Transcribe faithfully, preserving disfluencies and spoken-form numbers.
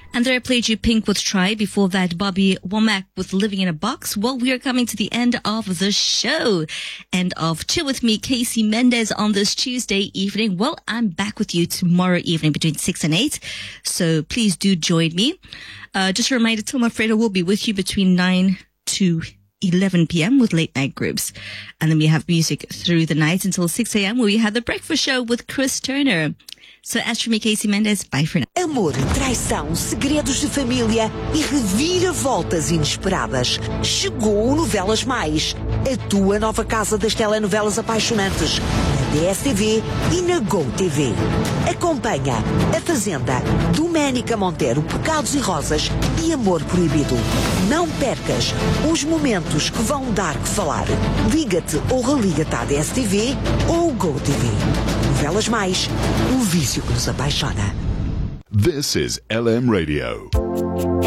And there I played you Pink with Try. Before that, Bobby Womack with Living in a Box. Well, we are coming to the end of the show. End of Chill With Me, Casey Mendez on this Tuesday evening. Well, I'm back with you tomorrow evening between six and eight. So please do join me. Uh, just a reminder, Tom Alfredo will be with you between nine to eleven p.m. with late night groups. And then we have music through the night until six a.m. where we have the breakfast show with Chris Turner. So as for me, Casey Mendez, bye for now. Amor, traição, segredos de família e reviravoltas inesperadas. Chegou o Novelas Mais, a tua nova casa das telenovelas apaixonantes, na D S T V e na GoTV. Acompanha A Fazenda, Doménica Monteiro, Pecados e Rosas e Amor Proibido. Não percas os momentos que vão dar que falar. Liga-te ou religa-te à D S T V ou GoTV. Novelas Mais, o vício que nos apaixona. This is L M Radio.